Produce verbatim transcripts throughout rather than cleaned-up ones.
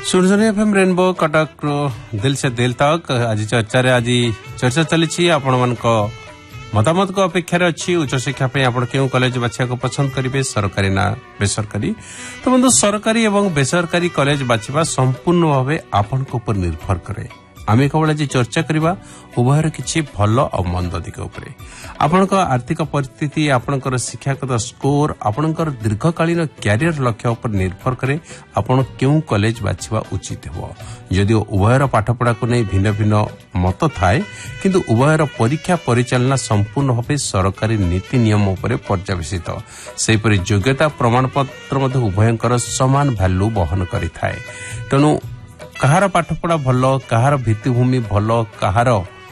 सुरजनी FM rainbow Cuttack दिल से दिल तक आज चर्चा रे आज चर्चा चली आपण मान मतामत को अपेक्षा अच्छी उच्च शिक्षा आपण क्यों कॉलेज बाछिया को पसंद करेंगे सरकारी ना बेसरकारी। तो बंधु सरकारी एवं बेसरकारी कॉलेज बाछिबा संपूर्ण भाव आपण को ऊपर निर्भर करे। आम केवल आज चर्चा करवा उभयर किछि भल और मंद दिग उपरे आपणक आर्थिक परिस्थिति आपणकर शिक्षागत स्कोर आपणकर दीर्घकालीन क्यारियर लक्ष्य उपर निर्भर करे आपण क्यों कॉलेज बाछिबा उचित हो। यदि उभयर पाठपढ़ा को नहीं भिन्न भिन्न मत थाए किंतु उभयर परीक्षा परिचालना संपूर्ण भाव सरकारी नीति नियम उपर पर्यवेसित सेहीपरि योग्यता प्रमाणपत्र मध्य उभयंकर समान भ्यालु बहन करिथाए। तेणु कहार पाठपढ़ा भल कहार भित्तिभूमि भल कहार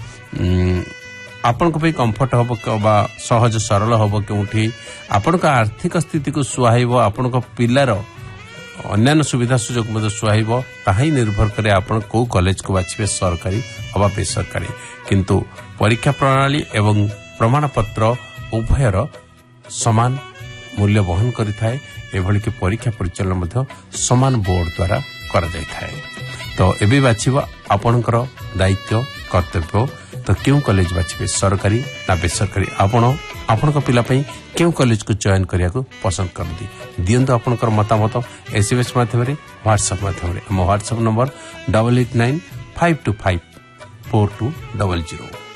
आपण को कंफर्ट हम सहज सरल हम क्योंकि आपण आर्थिक स्थिति को सुहाइब आपण पिलार अन्य सुविधा सुजोग मध्य सुहाइब ताहा निर्भर करे आपण को कॉलेज को बाछिबे सरकारी अथवा बेसरकारी। किंतु परीक्षा प्रणाली एवं प्रमाणपत्र उभयर समान मूल्य बहन करिथाए एभली कि परीक्षा परिचालन मध्य समान बोर्ड द्वारा करा जायथाए। तो एबे बाछिबा आपणकर दायित्व कर्तव्य। तो क्यों कॉलेज बाछिबे सरकारी ना बेसरकारी आपण आपणक पिला पई क्यों कॉलेज को चयन करिया को पसंद करदी दियंतो आपणकर मतामत एसएमएस माध्यम रे व्हाट्सएप माध्यम रे हम WhatsApp number double eight nine five to five four to double zero.